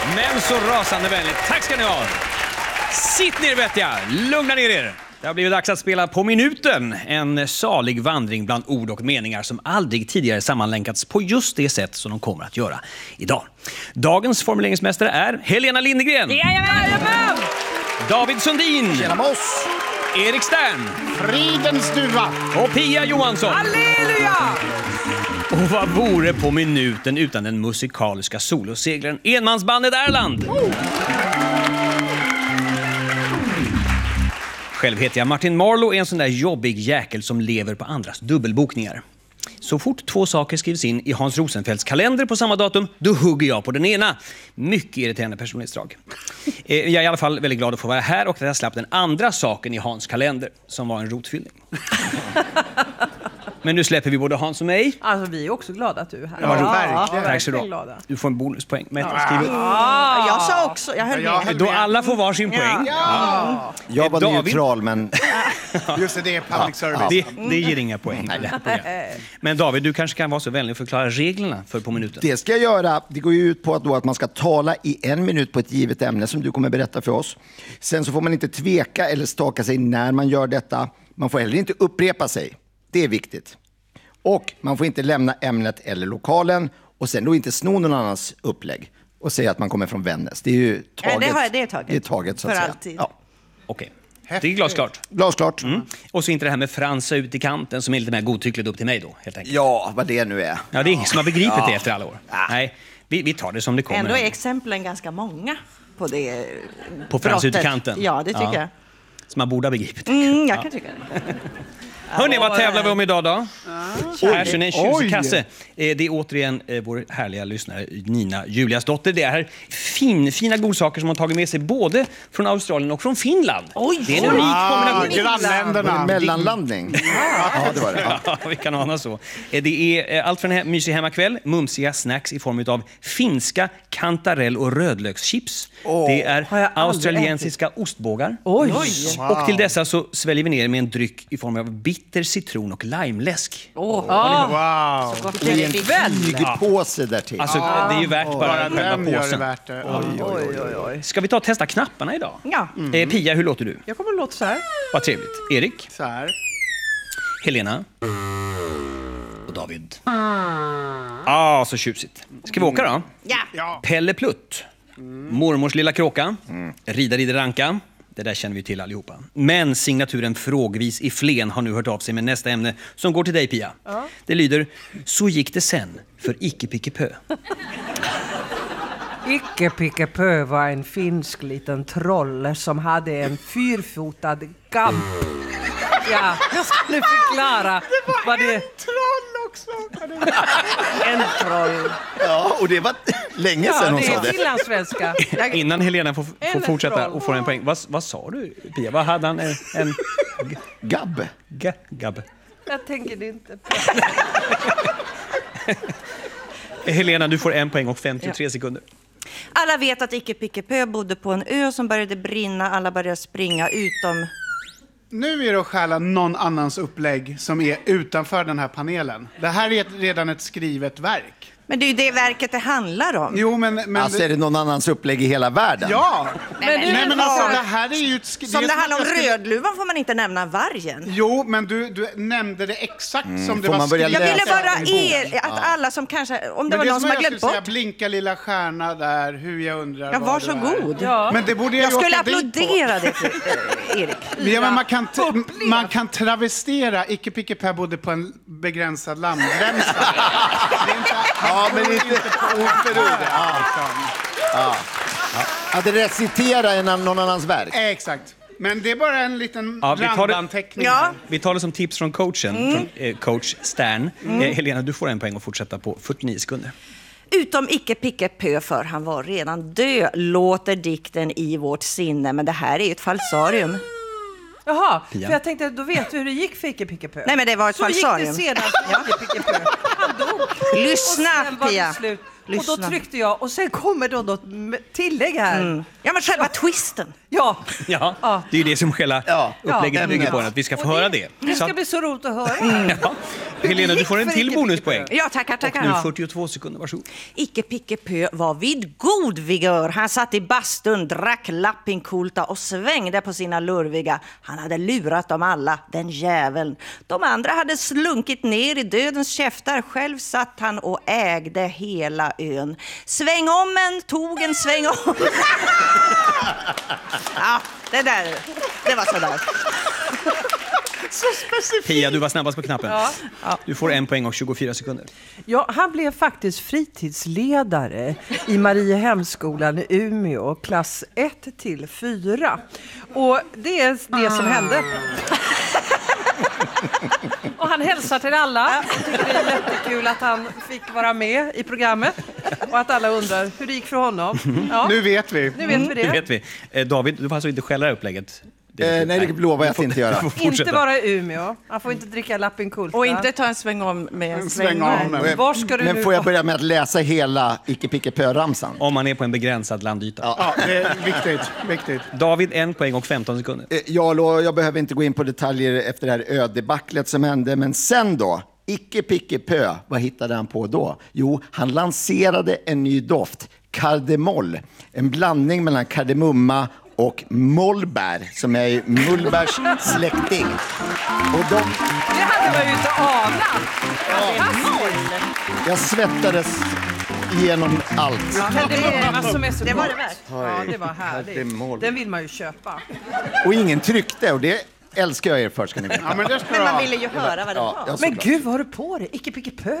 Men så rasande vänligt. Tack ska ni ha. Sitt ner vettiga. Lugna ner er. Det har blivit dags att spela På minuten. En salig vandring bland ord och meningar som aldrig tidigare sammanlänkats på just det sätt som de kommer att göra idag. Dagens formuleringsmästare är Helena Lindegren. Jajamän! David Sundin. Tjena Moss. Erik Stern. Fridens duva. Och Pia Johansson. Halleluja! Och vad vore På minuten utan den musikaliska soloseglaren enmansbandet Erland? Själv heter jag Martin Marlow och är en sån där jobbig jäkel som lever på andras dubbelbokningar. Så fort 2 saker skrivs in i Hans Rosenfeldts kalender på samma datum, då hugger jag på den ena. Mycket irriterande personlighetsdrag. Jag är i alla fall väldigt glad att få vara här och att jag slapp den andra saken i Hans kalender, som var en rotfyllning. Men nu släpper vi både Hans och mig. Alltså vi är också glada att du är här. Ja, verkligen. Tack så du glada. Du får en bonuspoäng. Men Jag sa också, jag höll med. då alla får varsin poäng. Jag var David. neutral, men... Just det är public service. Det ger inga poäng. Men David, du kanske kan vara så vänlig att förklara reglerna för På minuten. Det ska jag göra. Det går ju ut på att man ska tala i 1 minut på ett givet ämne som du kommer berätta för oss. Sen så får man inte tveka eller staka sig när man gör detta. Man får heller inte upprepa sig. Det är viktigt. Och man får inte lämna ämnet eller lokalen och sen då inte sno någon annans upplägg och säga att man kommer från Vännäs. Det är ju taget. Det är taget. Det är taget så att För säga. alltid. Ja. Okej. Det är glasklart. Glasklart. Och så inte det här med fransa ut i kanten som är lite mer godtyckligt upp till mig då, helt enkelt. Ja, vad det nu är. Ja, det är ingen som har begripit det efter alla år. Nej, vi tar det som det kommer. Ändå är exemplen ganska många på det På frans ut i brottet. kanten. Ja, det tycker jag. Som man borde ha begripit. Jag kan tycka det. Hörrni, vad tävlar vi om idag då? Här ser ni en tjusig kasse. Det är återigen vår härliga lyssnare Nina Juliasdotter. Det är fina godsaker som hon tagit med sig både från Australien och från Finland. Det är en unik kombination. Grannländerna. Mellanlandning. Ja, det var det. Ja, vi kan ana så. Det är allt från en mysig hemmakväll, mumsiga snacks i form av finska kantarell- och rödlökschips. Det är australiensiska ostbågar. Oj. Och till dessa så sväljer vi ner med en dryck i form av bitter citron och limeläsk. Wow. Och en tygpåse där till. Alltså, det är ju värt bara Den själva gör det påsen. värt det. Oj. Ska vi ta och testa knapparna idag? Ja. Pia, hur låter du? Jag kommer att låta så här. Vad trevligt. Erik, Så här. Helena och David. Så tjusigt. Ska vi åka då? Ja. Pelle Plutt, mormors lilla kråka, Ridar ranka. Det där känner vi till allihopa. Men signaturen Frågvis i Flen har nu hört av sig med nästa ämne som går till dig, Pia. Det lyder: så gick det sen för Icke Picke Pö. Icke Picke Pö var en finsk liten trolle som hade en 4-fotad gabb. Ja, jag skulle förklara vad det är. Troll också. En troll. Ja, och det var länge sedan hon det sa är det. finlandssvenska. Innan Helena får Eller fortsätta troll. och få en poäng. Vad sa du, Pia? Vad hade han? En Gabb. gabb? Jag tänker det inte på. Helena, du får 1 poäng och 53 sekunder. Alla vet att Icke Picke Pö bodde på en ö som började brinna. Alla började springa utom... Nu är det att stjäla någon annans upplägg som är utanför den här panelen. Det här är redan ett skrivet verk. Men det är ju det verket det handlar om. Jo, men Alltså är det någon annans upplägg i hela världen? Ja! Nej, men alltså det här är ju ett Som det handlar om Rödluvan får man inte nämna vargen. Jo, men du nämnde det exakt som det får var man börja skrivet. Jag ville läsa bara att alla som kanske, om det Men var det någon som har jag glömt skulle säga, bort. blinka lilla stjärna där, hur jag undrar Ja, vad det är. varsågod. Ja. Men det borde Jag skulle åka dit på. applådera det, Erik. Ja, men man kan travestera Icke Picke Pö bodde på en begränsad landremsa. Ja, men inte ord för ord. Att recitera någon annans verk. Exakt. Men det är bara en liten Ja, vi tar det- randanteckning. Ja. Vi tar det som tips från coachen, från coach Stern. Helena, du får 1 poäng och fortsätta på 49 sekunder. Utom Icke Picke Pö, för han var redan död, låter dikten i vårt sinne. Men det här är ju ett falsarium. Jaha, Pia. för jag tänkte då vet du hur det gick för Icke Picke Pö. Nej, men det var ett Så gick det falsarium. sedan för Icke Picke Pö. Han dog. Lyssna, Och sen var det Pia. slut. Lyssna. Och då tryckte jag och sen kommer då något tillägg här. Ja, men själva twisten. Ja, Ja, det är ju det som hela upplägget Ja. bygger på, att vi ska få höra det. det Så ska att, bli så roligt att höra. ja. Helena, du får en till bonuspoäng. Ja, tackar, Och tackar. nu Ja. 42 sekunder, varsågod. Icke Picke Pö var vid god vigör. Han satt i bastun, drack lappinkulta och svängde på sina lurviga. Han hade lurat dem alla, den jäveln. De andra hade slunkit ner i dödens käftar. Själv satt han och ägde hela ön. Sväng om en, tog en sväng om. Ja, det var sådär. Så specifikt. Pia, du var snabbast på knappen. Ja. Du får 1 poäng och 24 sekunder. Ja, han blev faktiskt fritidsledare i Mariehemsskolan i Umeå, klass 1-4. Och det är det som hände. Och han hälsar till alla. Jag tycker det är jättekul att han fick vara med i programmet. Och att alla undrar hur det gick för honom. Ja, Nu vet vi. nu vet vi Det det. vet vi. David, du får alltså inte skälla upplägget. Nej, det lovar jag att inte göra. Du får fortsätta. Inte bara i Umeå. Han får inte dricka lappinkulta. Och inte ta en sväng om med en Sväng om. Var ska du Men nu? får jag börja med att läsa hela Icke Picke Pö-ramsan? Om man är på en begränsad landyta. Ja, det är viktigt. David, 1 poäng och 15 sekunder. Jag behöver inte gå in på detaljer efter det här ödebacklet som hände, men sen då? Icke Picke Pö, vad hittade han på då? Jo, han lanserade en ny doft, kardemoll. En blandning mellan kardemumma och mollbär, som är Mullbärs släkting. Och Det hade man ju inte anat. jag svettades igenom allt. Kardemumma som är så Det var gott. det värt. Ja, det var härligt. Kardemoll. Den vill man ju köpa. Och ingen tryckte, och det älskar jag er för, ska ni veta. Ja, men det ska Men du man ha. ville ju höra vad det var. Ja, Men gud, vad har du på dig? Icke Picke Pö.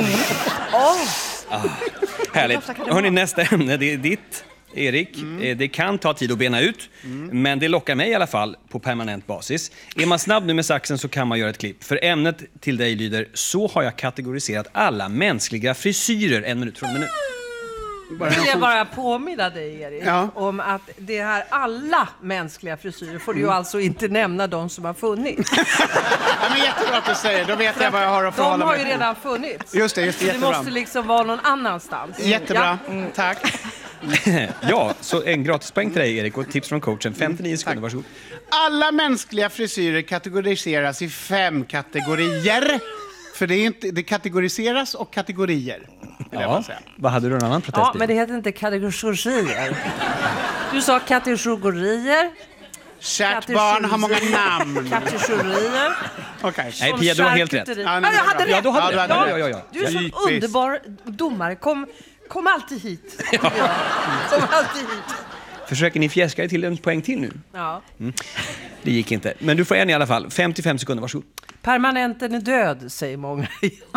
Härligt. Hörrni, nästa ämne, det är ditt, Erik. Det kan ta tid att bena ut, men det lockar mig i alla fall på permanent basis. Är man snabb nu med saxen så kan man göra ett klipp. För ämnet till dig lyder: så har jag kategoriserat alla mänskliga frisyrer. 1 minut från nu. Vill jag bara påminna dig, Erik, om att det här alla mänskliga frisyrer får du ju alltså inte nämna de som har funnits. Ja, men jättebra att du säger. Då vet jag vad jag har att De förhålla har mig ju till. redan funnits. Just det, Det jättebra. måste liksom vara någon annanstans. Jättebra, Ja. tack. Ja, så en gratispoäng till dig, Erik, och tips från coachen. 59 sekunder, varsågod. Alla mänskliga frisyrer kategoriseras i 5 kategorier. För det kategoriseras och kategorier. Vill jag bara säga. Vad hade du en annan protest Ja, i? men det heter inte kategorier. Du sa kategorier. Kärt barn har många namn. Kategorier. Okej. Nej, Pia, du har helt rätt. charkuteri. Ja, Ja, nej, jag hade det rätt. Ja, du hade Ja, rätt. du hade Ja. rätt. Du är så Typiskt. underbar domare. Kom alltid hit. Ja. Kom alltid hit. Försöker ni fjäska er till en poäng till nu? Ja. Det gick inte. Men du får en i alla fall. 55 sekunder, varsågod. Permanenten är död, säger många.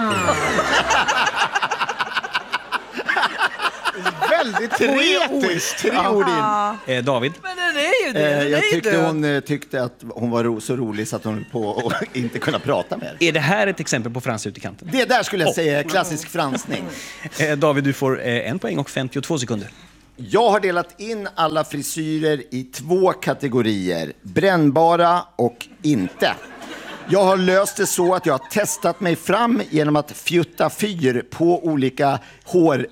Väldigt teoretiskt. 3 ord in. David? Men den är ju det. Den Jag är ju tyckte död. hon tyckte att hon var så rolig så att hon höll på att inte kunna prata med er. Är det här ett exempel på frans ut i kanten? Det där skulle jag säga är klassisk fransning. David, du får 1 poäng och 52 sekunder. Jag har delat in alla frisyrer i 2 kategorier. Brännbara och inte. Jag har löst det så att jag har testat mig fram genom att fjutta fyr på olika hår...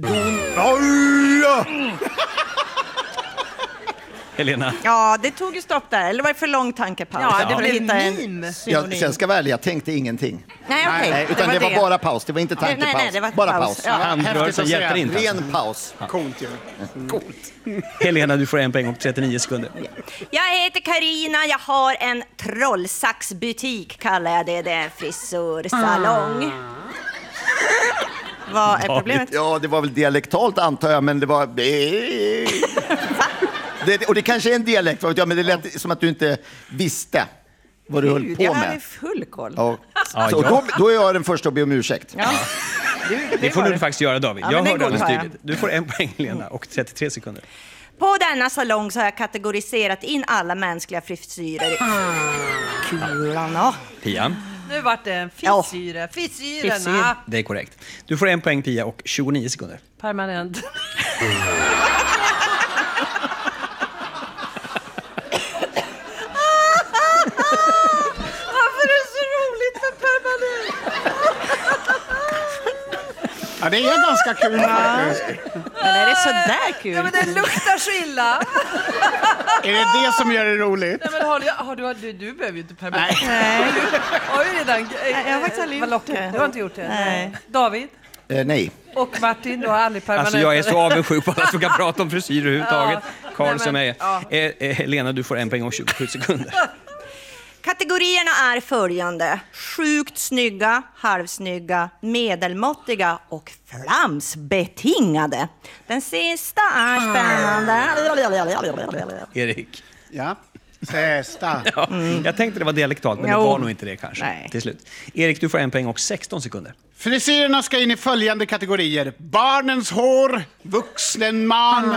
Helena? Ja, det tog ju stopp där. Eller var det för lång tankepaus? Ja, det För att blev hitta en meme. synonym. Jag ska vara ärlig, jag tänkte ingenting. Nej, okej. Nej, utan det var bara paus, det var inte tankepaus. Nej, det var bara paus. paus. Ja. Handrörelsen häftigt att hjälper säga. inte. Ren paus. Coolt ju. Helena, du får 1 poäng och 39 sekunder. Jag heter Karina, jag har en trollsaxbutik, kallar jag det. Det är en frisörsalong. Vad är problemet? Ja, det var väl dialektalt antar jag, men det var... Och det kanske är en dialekt, vad vet jag, men det lät som att du inte visste vad du höll Jag på har med. full koll. Ja. Ja, Så ja. då är jag den första att be om ursäkt. Ja. Det får du faktiskt göra, David. Ja, Jag men det hörde alldeles godtar jag. tydligt. Du får 1 poäng, Helena, och 33 sekunder. På denna salong så har jag kategoriserat in alla mänskliga frisyrer i kulan. Pia, Nu vart det en Ja. frisyrer. Frisyr. Frisyrerna. det är korrekt. Du får 1 poäng, Pia, och 29 sekunder. Permanent. Varför är det så roligt med permanent? Ja, det är ganska kul faktiskt. Men är det så där kul? Ja, men det luktar så illa. Är det som gör det roligt? Nej, men du behöver ju inte permanent. Nej. Har ju redan... Jag har faktiskt aldrig gjort det. Du har inte gjort det? Nej. David? Nej. Och Martin, du har aldrig permanent. Alltså jag är så avundsjuk på alla som kan prata om frisyr överhuvudtaget. Karl Nej, som men, är. Lena, du får 1 poäng och 27 sekunder. Kategorierna är följande: sjukt snygga, halvsnygga, medelmåttiga och flamsbetingade. Den sista är spännande. Erik. Ja. Sista. Ja, jag tänkte det var dialektalt, men det var nog inte det kanske. Nej. Till slut. Erik, du får 1 poäng och 16 sekunder. Frisyrerna ska in i följande kategorier: barnens hår, vuxen man.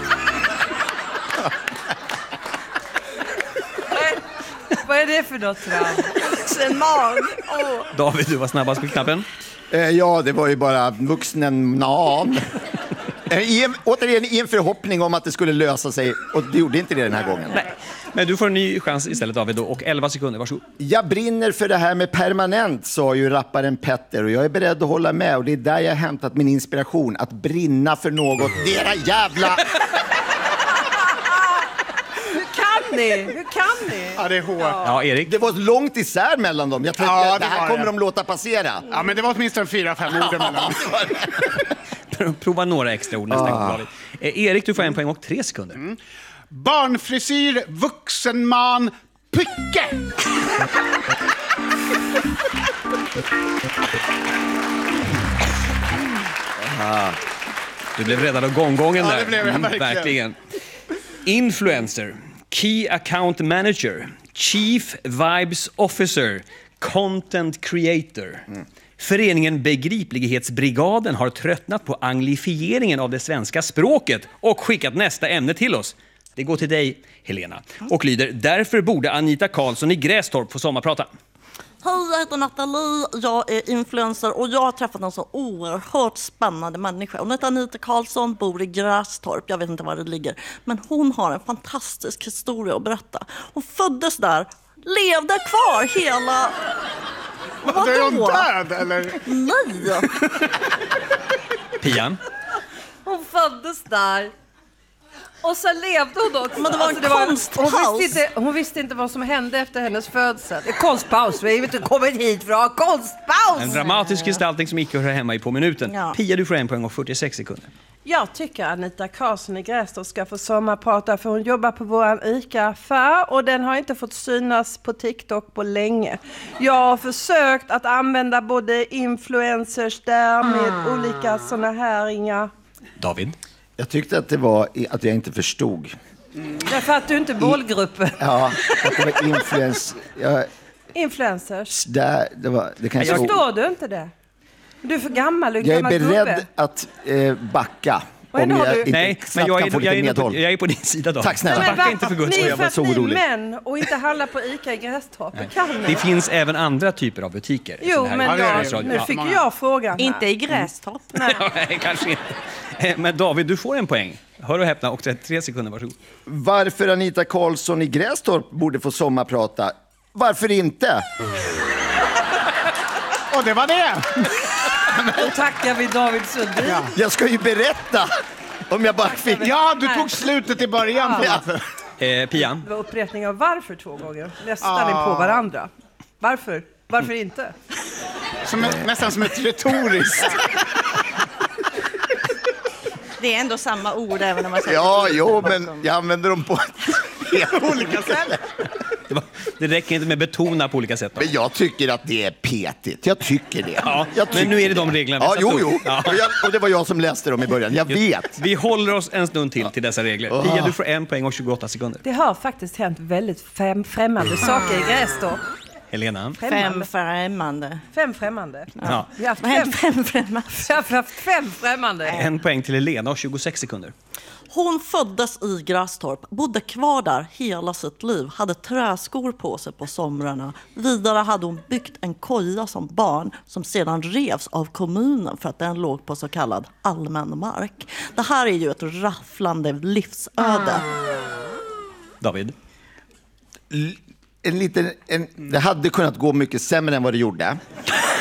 Vad är det för något? Vuxen man. David, du var snabbast på knappen. Ja, det var ju bara vuxen man. Återigen i en förhoppning om att det skulle lösa sig, och det gjorde inte det den här gången. Nej. Men du får en ny chans istället, David, då, och 11 sekunder, varsågod. Jag brinner för det här med permanent, sa ju rapparen Petter, och jag är beredd att hålla med, och det är där jag har hämtat min inspiration, att brinna för något. Dera jävla... Hur kan ni? Ja, det är hårt. Ja, Erik. Det var långt isär mellan dem. Jag tänkte Ja, att det det här var kommer det. de låta passera. Ja, men det var åtminstone 4-5 ord emellan. Prova några extra ord nästa gång, David. Erik, du får 1 poäng och 3 sekunder. Barnfrisyr, vuxen man, pycke. Du blev räddad av gånggången Ja, där. det blev jag verkligen. Verkligen. Influencer, Key Account Manager, Chief Vibes Officer, Content Creator. Föreningen Begriplighetsbrigaden har tröttnat på anglifieringen av det svenska språket och skickat nästa ämne till oss. Det går till dig, Helena, och lyder: därför borde Anita Karlsson i Grästorp få sommarprata. Hej, jag heter Nathalie, jag är influencer och jag har träffat en så oerhört spännande människa. Hon heter Anita Karlsson, bor i Grästorp, jag vet inte var det ligger. Men hon har en fantastisk historia att berätta. Hon föddes där, levde kvar hela... Vadå? Är hon död, eller? Nej! Pia? Hon föddes där. Och sen levde hon också. Men det var en konstpaus. Hon visste inte vad som hände efter hennes födsel. Konstpaus, vi har inte kommit hit för att ha konstpaus. En dramatisk gestaltning som icke hör hemma i På minuten. Ja. Pia, du får 1 poäng och 46 sekunder. Jag tycker Anita Karlsson i Grästorp ska få sommarprata, för hon jobbar på våran ICA-affär och den har inte fått synas på TikTok på länge. Jag har försökt att använda både influencers där med olika såna här inga... David? Jag tyckte att det var att jag inte förstod. Därför att du inte är målgruppen. Ja, att det var Influencers. Det kanske Förstår du inte det? Du är för gammal, du är jag är gammal beredd gubbe. att backa. Vad Om har jag du? inte Nej, men snabbt jag kan få lite medhåll. är på din sida, David. Tack snälla. Backa inte för guds skull. jag var så Ni är orolig. män och inte handlar på ICA i Grästorp. Det kan ni. Det finns även andra typer av butiker. Jo, Så det här men är det är Sveriges det. Radio. nu Ja. fick jag frågan här. Inte i Grästorp. Nej, kanske inte. Men David, du får 1 poäng. Hör och häpna, och 33 sekunder, varsågod. Varför Anita Karlsson i Grästorp borde få sommarprata? Varför inte? Och det var det. Då tackar vi David Sundin. Ja. Jag ska ju berätta. Om jag bara fick... Ja, du tog slutet i början. Ja. Pia? Det var upprepning av varför 2 gånger. Nästan in på varandra. Varför? Varför inte? Nästan som ett retoriskt. Det är ändå samma ord även om man säger... Ja, jo, men jag använder dem på helt olika sätt. Det räcker inte med betona på olika sätt. Då. Men jag tycker att det är petigt. Jag tycker det. Ja, jag men nu är det de reglerna vi Ja, satt jo. upp. Ja. Och det var jag som läste dem i början. Jag vet. Vi håller oss en stund till dessa regler. Pia, du får 1 poäng och 28 sekunder. Det har faktiskt hänt väldigt främmande saker i Grästorp. Helena? 5 främmande. 5 främmande. Ja. Vi har haft Vad hände 5 främmande? Vi har haft 5 främmande. 1 poäng till Helena och 26 sekunder. Hon föddes i Grästorp, bodde kvar där hela sitt liv, hade träskor på sig på somrarna. Vidare hade hon byggt en koja som barn som sedan revs av kommunen för att den låg på så kallad allmän mark. Det här är ju ett rafflande livsöde. David? Det hade kunnat gå mycket sämre än vad det gjorde.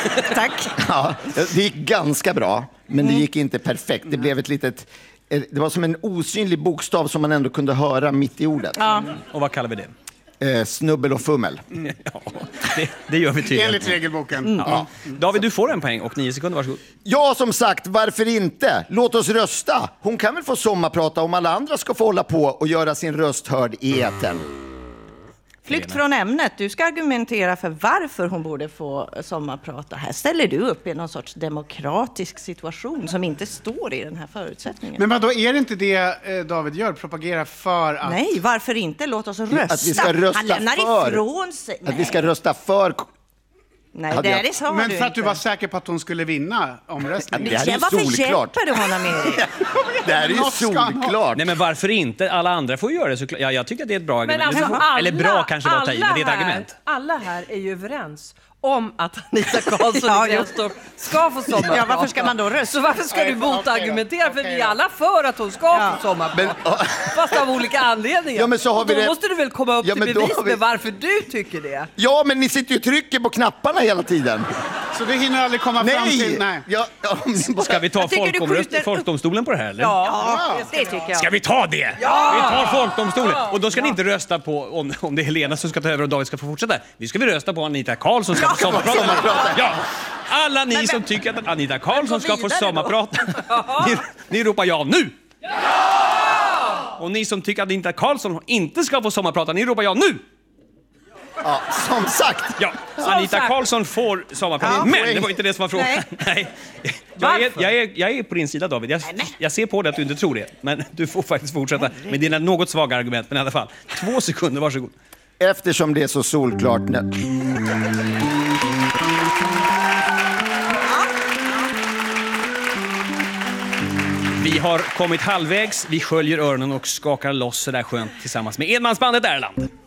Tack. Ja, det gick ganska bra, men det gick inte perfekt. Det blev ett litet... Det var som en osynlig bokstav som man ändå kunde höra mitt i ordet. Ja. Och vad kallar vi det? Snubbel och fummel. Ja, det gör vi tydligen. Enligt regelboken. Ja. David, du får en poäng och 9 sekunder, varsågod. Ja, som sagt, varför inte? Låt oss rösta. Hon kan väl få sommarprata om alla andra ska få hålla på och göra sin röst hörd i etern. Flykt från ämnet. Du ska argumentera för varför hon borde få sommarprata. Här ställer du upp i någon sorts demokratisk situation som inte står i den här förutsättningen. Men vadå, är det inte det David gör? Propagera för att... Nej, varför inte? Låt oss rösta. Att vi ska rösta Han lämnar för. ifrån sig. Att vi ska rösta för... Nej, Hade jag- det sa Men du för att du inte. var säker på att hon skulle vinna omröstningen. Det här är ju Varför solklart. hjälper du honom med det? Det här är ju Något ska han ha. solklart. Nej, men varför inte? Alla andra får göra det såklart. Ja, jag tycker att det är ett bra Men argument. alltså, alla, Eller bra kanske var att ta i, men det är ett argument. Alla här är ju överens om att Anita Karlsson Ja, i Grästorp ska få sommarprata. Ja, varför ska man då rösta? Så varför ska du motargumentera? För vi är alla för att hon ska få sommarprata. Fast av olika anledningar. Ja, men så har Och vi då det- måste du väl komma upp Ja, till men då bevis har vi- med varför du tycker det. Ja, men ni sitter ju och trycker på knapparna hela tiden. Så det hinner aldrig komma fram till... Nej. Ja, om ni bara... Ska vi ta Jag tycker du skjuter upp- folkdomstolen på det här, eller? Ja, det tycker jag. Ska vi ta det? Ja! Vi tar folkdomstolen. Och då ska ni inte rösta på om det är Helena som ska ta över och David ska få fortsätta. Vi ska rösta på Anita Karlsson som ska få sommarprata. Ja! Alla ni som tycker att Anita Karlsson ska få vidare då. sommarprata, ni ropar ja nu! Ja! Och ni som tycker att Anita Karlsson inte ska få sommarprata, ni ropar ja nu! Ja, som sagt. Ja, Anita Karlsson får sommarprata. Men det var inte det som var frågan. Nej. Jag är på din sida, David. Jag ser på dig att du inte tror det. Men du får faktiskt fortsätta med dina något svaga argument. Men i alla fall, 2 sekunder, varsågod. Eftersom det är så solklart... Vi har kommit halvvägs. Vi sköljer öronen och skakar loss så där skönt tillsammans med enmansbandet Erland.